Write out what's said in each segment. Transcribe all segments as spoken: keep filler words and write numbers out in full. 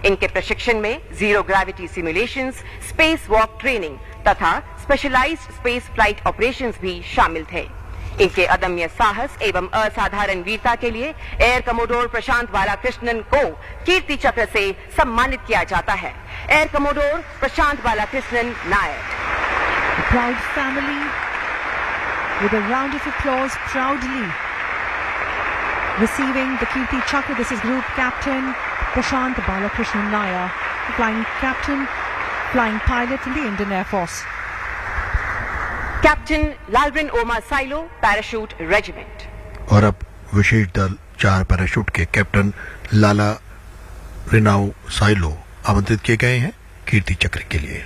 इनके प्रशिक्षण में zero gravity simulations, space walk training तथा स्पेशलाइज्ड स्पेस फ्लाइट ऑपरेशंस भी शामिल थे। इनके अदम्य साहस एवं असाधारण वीरता के लिए एयर कमोडोर प्रशांत बालाकृष्णन को कीर्ति चक्र से सम्मानित किया जाता है। Air commodore Prashant Balakrishnan Nayak. The proud family with a round of applause proudly receiving the Kirti Chakra. This is Group Captain Prashant Balakrishnan Nair, Flying Captain, Flying Pilot in the Indian Air Force. Captain लालरिन ओमा silo, parachute regiment. और अब विशेष दल चार parachute के captain लाला रिनाउ silo आमंत्रित किए गए हैं कीर्ति चक्र के लिए।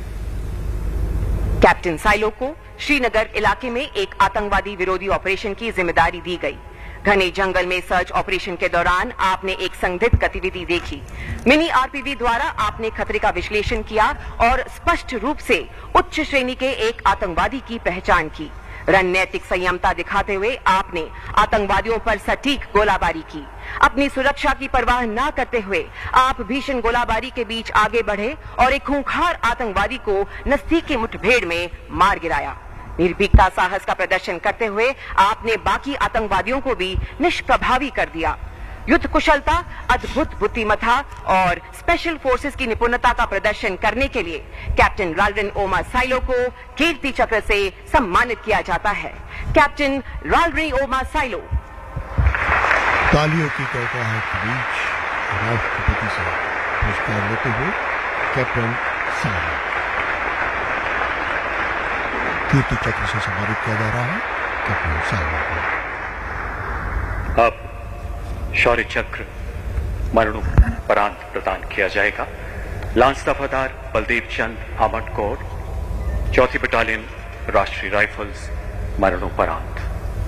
कैप्टन साइलो को श्रीनगर इलाके में एक आतंकवादी विरोधी ऑपरेशन की जिम्मेदारी दी गई। घने जंगल में सर्च ऑपरेशन के दौरान आपने एक संदिग्ध गतिविधि देखी। मिनी आरपीवी द्वारा आपने खतरे का विश्लेषण किया और स्पष्ट रूप से उच्च श्रेणी के एक आतंकवादी की पहचान की। रणनीतिक संयमता दिखाते हुए आपने आतंकवादियों पर सटीक गोलाबारी की। अपनी सुरक्षा की परवाह न करते हुए आप भीषण गोलाबारी के बीच आगे बढ़े और एक खूंखार आतंकवादी को नजदीकी मुठभेड़ में मार गिराया। निर्भीकता साहस का प्रदर्शन करते हुए आपने बाकी आतंकवादियों को भी निष्प्रभावी कर दिया। युद्ध कुशलता, अद्भुत बुद्धिमत्ता और स्पेशल फोर्सेस की निपुणता का प्रदर्शन करने के लिए कैप्टन लालरिन ओमा साइलो को कीर्ति चक्र से सम्मानित किया जाता है। कैप्टन लालरिन ओमा साइलो। तालियों की कड़कड़ाहट के बीच राष्ट्रपति से पुरस्कार लेते हुए कैप्टन साइलो कीर्ति चक्र से सम्मानित किया जा रहा है कैप्टन साइलो को। अब शौर्य चक्र मरणोपरांत प्रदान किया जाएगा लांस दफादार बलदेव चंद आमटकोर, चौथी बटालियन राष्ट्रीय राइफल्स, मरणोपरांत।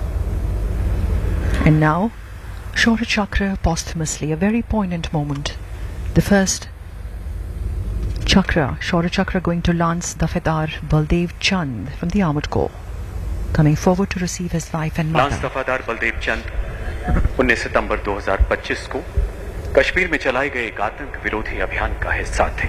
And now, Shaurya Chakra posthumously, a very poignant moment. The first Chakra, Shaurya Chakra, going to Lance Dafadar Baldev Chand from the Armored Corps, coming forward to receive his wife and mother. Lance दफादार Baldev चंद उन्नीस सितंबर दो हज़ार पच्चीस को कश्मीर में चलाए गए एक आतंक विरोधी अभियान का हिस्सा थे।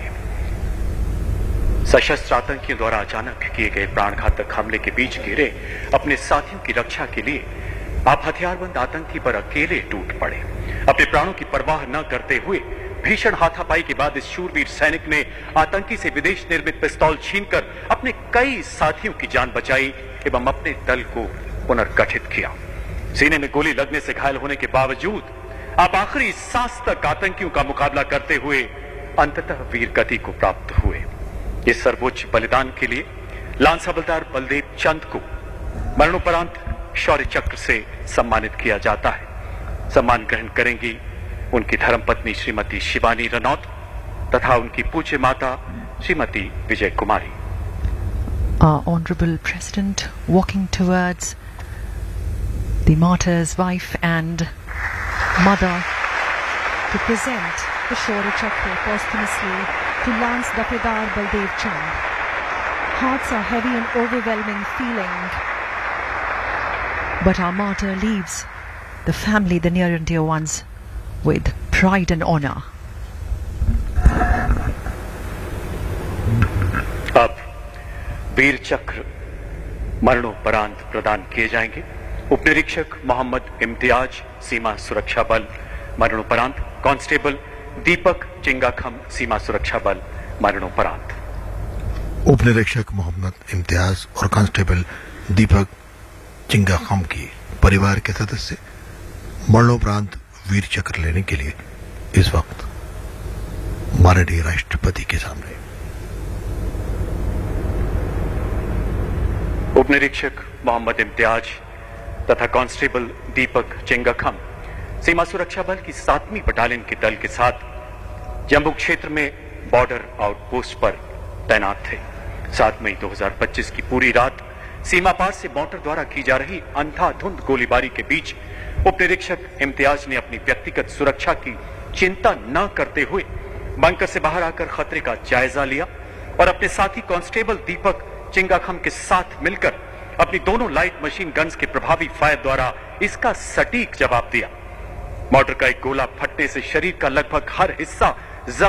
सशस्त्र आतंकियों द्वारा अचानक किए गए प्राणघातक हमले के बीच घिरे अपने साथियों की रक्षा के लिए आप हथियारबंद आतंकी पर अकेले टूट पड़े। अपने प्राणों की परवाह न करते हुए भीषण हाथापाई के बाद इस शूरवीर सैनिक ने आतंकी से विदेश निर्मित पिस्तौल छीनकर अपने कई साथियों की जान बचाई एवं अपने दल को पुनर्गठित किया। सीने में गोली लगने से घायल होने के बावजूद आप आखिरी सांस तक आतंकियों का मुकाबला करते हुए अंततः वीर गति को प्राप्त हुए। इस सर्वोच्च बलिदान के लिए लांस हवलदार बलदेव चंद को मरणोपरांत शौर्य चक्र से सम्मानित किया जाता है। सम्मान ग्रहण करेंगी उनकी धर्मपत्नी श्रीमती शिवानी रनौत तथा उनकी पूज्य माता श्रीमती विजय कुमारी। Our Honorable President walking towards the martyr's wife and mother to present the Shaurya Chakra posthumously to Lance Dafadar Baldev Chand. Hearts are heavy and overwhelming feeling, but our martyr leaves the family, the near and dear ones, with pride and honor. अब वीर चक्र मरणोपरांत प्रदान किए जाएंगे उपनिरीक्षक मोहम्मद इम्तियाज, सीमा सुरक्षा बल, मरणोपरांत कांस्टेबल दीपक चिंगाखम, सीमा सुरक्षा बल, मरणोपरांत। उपनिरीक्षक मोहम्मद इम्तियाज और कांस्टेबल दीपक चिंगाखम की परिवार के सदस्य मरणोपरांत वीर चक्र लेने के लिए इस वक्त माननीय राष्ट्रपति के सामने। उपनिरीक्षक मोहम्मद इम्तियाज तथा कांस्टेबल दीपक चिंगाखम सीमा सुरक्षा बल की सातवीं बटालियन के दल के साथ जम्मू क्षेत्र में बॉर्डर आउटपोस्ट पर तैनात थे। सात मई दो हज़ार पच्चीस की पूरी रात सीमा पार से मोटर द्वारा की जा रही अंधाधुंध गोलीबारी के बीच उपनिरीक्षक इम्तियाज ने अपनी व्यक्तिगत सुरक्षा की चिंता न करते हुए बंकर से बाहर आकर खतरे का जायजा लिया और अपने साथी कांस्टेबल दीपक चिंगाखम के साथ मिलकर अपनी दोनों लाइट मशीन गन्स के प्रभावी फायर द्वारा इसका सटीक जवाब दिया। मोटर का एक गोला फटने से शरीर का लगभग हर हिस्सा